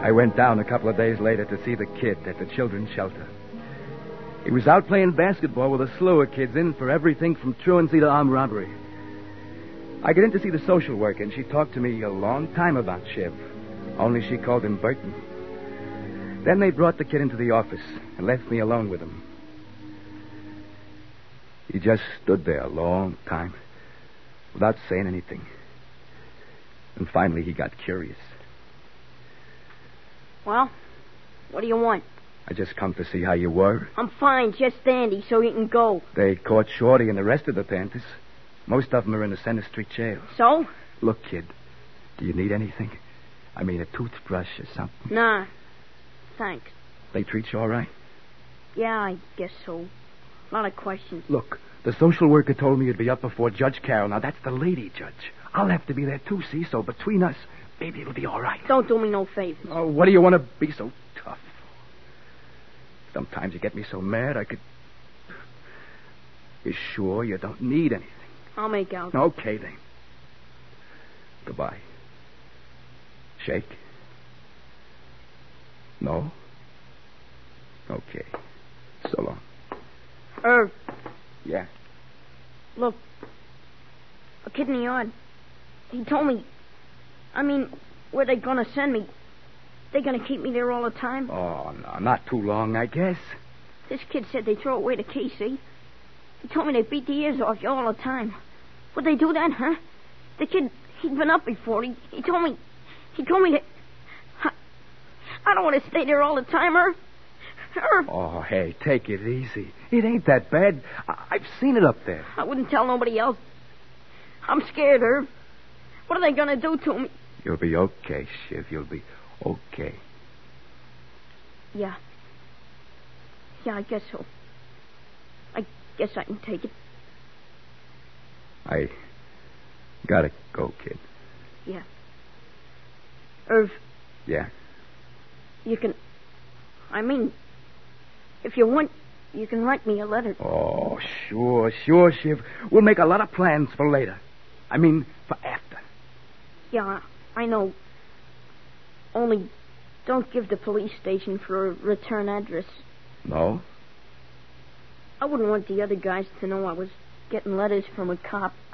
I went down a couple of days later to see the kid at the children's shelter. He was out playing basketball with a slew of kids in for everything from truancy to armed robbery. I got in to see the social worker, and she talked to me a long time about Shiv. Only she called him Burton. Then they brought the kid into the office and left me alone with him. He just stood there a long time without saying anything. And finally he got curious. Well, what do you want? I just come to see how you were. I'm fine, just dandy, so you can go. They caught Shorty and the rest of the Panthers. Most of them are in the Center Street jail. So? Look, kid, do you need anything? I mean, a toothbrush or something? Nah, thanks. They treat you all right? Yeah, I guess so. A lot of questions. Look, the social worker told me you'd be up before Judge Carroll. Now, that's the lady judge. I'll have to be there, too, see? So between us, maybe it'll be all right. Don't do me no favors. Oh, what do you want to be so tough? Sometimes you get me so mad I could... You sure you don't need anything? I'll make out. Okay, then. Goodbye. Shake? No? Okay. So long. Irv. Yeah? Look. A kid in the yard. He told me... where they gonna send me? They gonna keep me there all the time? Oh, no, not too long, I guess. This kid said they throw away the key, see? He told me they beat the ears off you all the time. Would they do that, huh? The kid, he'd been up before. He told me that... I don't want to stay there all the time, Irv. Oh, hey, take it easy. It ain't that bad. I've seen it up there. I wouldn't tell nobody else. I'm scared, Irv. What are they going to do to me? You'll be okay, Shiv. You'll be okay. Yeah. Yeah, I guess so. I guess I can take it. I gotta go, kid. Yeah. Irv. Yeah? You can... if you want, you can write me a letter. Oh, sure, Shiv. We'll make a lot of plans for later. For after. Yeah, I know. Only don't give the police station for a return address. No? I wouldn't want the other guys to know I was getting letters from a cop.